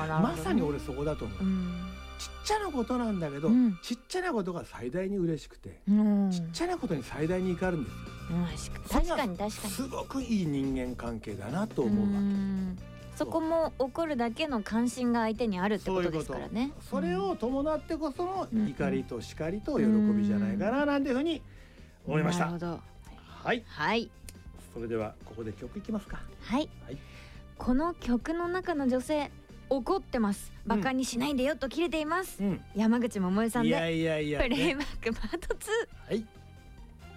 まさに俺そこだと思う、ちっちゃなことなんだけど、ちっちゃなことが最大に嬉しくて、ちっちゃなことに最大に怒るんですよ、 確かにすごくいい人間関係だなと思うわけ。 そこも怒るだけの関心が相手にあるってことですからね。 それを伴ってこその怒りと叱りと喜びじゃないかななんていうふうに思いました。 なるほど。 はい、 はい、 それではここで曲いきますか。 はい、この曲の中の女性怒ってます、バカにしないでよと切れています、山口百恵さんでプレイバックパート2。 はい。